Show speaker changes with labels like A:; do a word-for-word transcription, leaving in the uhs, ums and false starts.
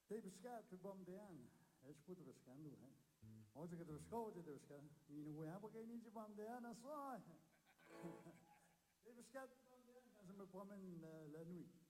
A: T'es beschaat, tu bom de an. És puto bescando, hein. Onde que tu escote, tu bescando. E não é porque nem de bom de an, só. T'es beschaat, tu bom de an, quand je me promène la nuit.